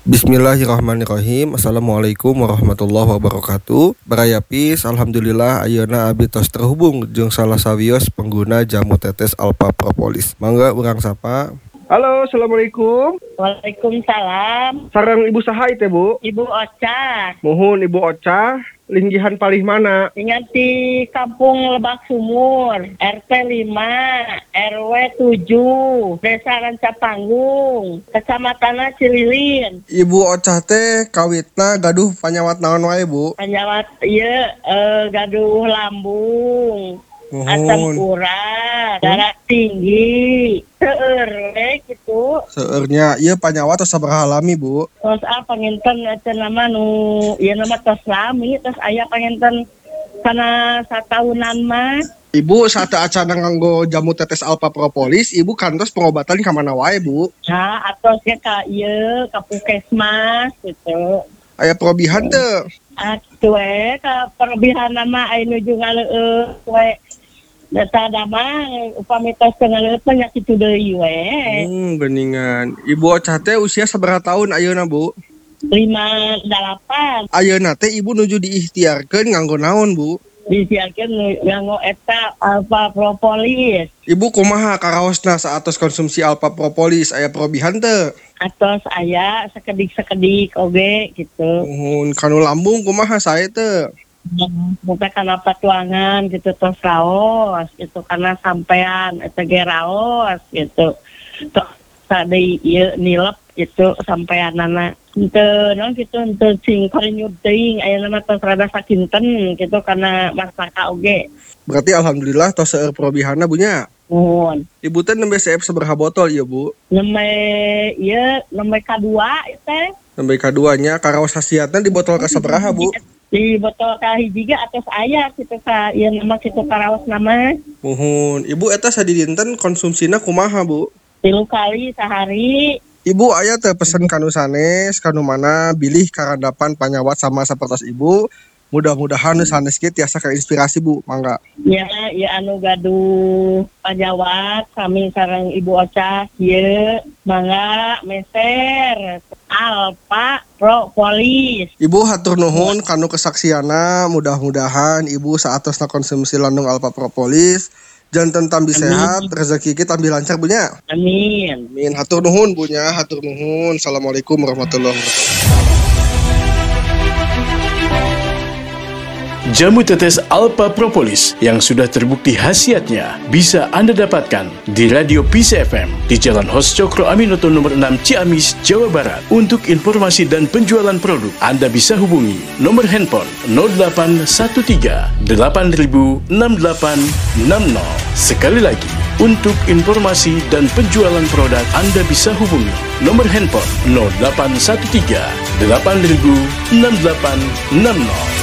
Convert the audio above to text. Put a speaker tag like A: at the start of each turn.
A: Bismillahirrahmanirrahim. Assalamualaikum warahmatullahi wabarakatuh. Barayapis, alhamdulillah ayeuna abdi tos terhubung jeung salah sawios pengguna jamu tetes Alpha Propolis. Mangga urang sapa.
B: Halo, assalamualaikum.
C: Waalaikumsalam.
B: Sareng Ibu saha teh, Bu?
C: Ibu Ocha.
B: Mohon Ibu Ocha, linggihan palih mana?
C: Ingat di Kampung Lebak Sumur, RT 5, RW 7, Desa Rancapanggung, Kecamatan Cililin.
B: Ibu Ocha teh kawitna gaduh panyawat naon wae, Bu?
C: Penyawat gaduh lambung, asam urat, darah tinggi, seueur we gitu.
B: Seueurnya ieu panyawat tos sabaraha lami, Bu?
C: Terus panginten nama ieu nama tos lami, terus aya panginten kana satahunan mah.
B: Ibu saat acara nganggo jamu tetes Alpha Propolis, Ibu kantos pengobatan ka mana wae, Bu?
C: Nah, atos ge ka ieu ka Puskesmas gitu.
B: Aya perobihan teu?
C: Atuh we ka perobihan mah aya nuju ngaleueut we. Data dama upami tos ngaleueut mah nya kitu deui we.
B: Beningan. Ibu Ocha teh usia sabaraha tahun ayeuna, Bu?
C: 58.
B: Ayeuna teh Ibu nuju diikhtiarkeun nganggo naon, Bu?
C: Disiarkeun nganggo eta Alpha Propolis.
B: Ibu kumaha karaosna saatos konsumsi Alpha Propolis aya perobihan teu?
C: Atos aya sakedik-sakedik oge gitu.
B: Kanu lambung kumaha sae teu?
C: Muka kana patuangan gitu tos raos gitu karena sampean eta ge raos gitu. Tos tadi ieu nilep gitu sampeanana. Henteu naon gitu henteu sing karinyut teuing aya nama tos rada sakinten gitu karena masaka oge.
B: Berarti alhamdulillah tos seueur perobihanna bunya.
C: Nuhun.
B: Ibu teh nembe CF sabaraha botol ieu, Bu?
C: Nembe kadua teh.
B: Nembe kaduanya karaos khasiatna di botol kasabaraha, Bu?
C: Di botol kahiji ge atos aya kitu ka ieu nama kitu karaos nama.
B: Muhun. Ibu eta sadidinten konsumsina kumaha, Bu?
C: 3 kali sehari.
B: Ibu aya teh pesen kanu sanes, kanu mana bilih karandapan panyawat sama sapertos Ibu. Mudah-mudahan sanes ge tiasa kainspirasi, Bu. Mangga.
C: Ya anu gaduh panyawat kami sareng Ibu Ocha ieu mangga meser Alpha Propolis.
B: Ibu hatur nuhun kanu kesaksiana, mudah-mudahan Ibu saatosna konsumsi landung Alpha Propolis janten tambi sehat, rezeki kita tambi lancar, Bunya.
C: Amin.
B: Amin. Hatur nuhun, Bunya, hatur nuhun. Assalamualaikum warahmatullahi wabarakatuh.
D: Jamu tetes Alpha Propolis yang sudah terbukti khasiatnya bisa Anda dapatkan di Radio Peace FM di Jalan Hos Cokro Aminoto nomor 6 Ciamis, Jawa Barat. Untuk informasi dan penjualan produk, Anda bisa hubungi nomor handphone 0813 8000 6860. Sekali lagi, untuk informasi dan penjualan produk, Anda bisa hubungi nomor handphone 0813 8000 6860.